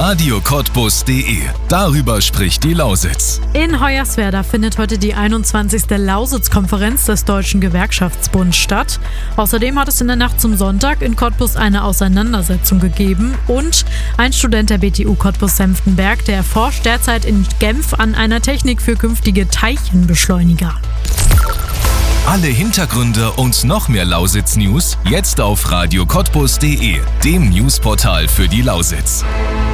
radiocottbus.de. Darüber spricht die Lausitz. In Hoyerswerda findet heute die 21. Lausitz-Konferenz des Deutschen Gewerkschaftsbunds statt. Außerdem hat es in der Nacht zum Sonntag in Cottbus eine Auseinandersetzung gegeben und ein Student der BTU Cottbus-Senftenberg, der forscht derzeit in Genf an einer Technik für künftige Teilchenbeschleuniger. Alle Hintergründe und noch mehr Lausitz-News jetzt auf radiocottbus.de, dem Newsportal für die Lausitz.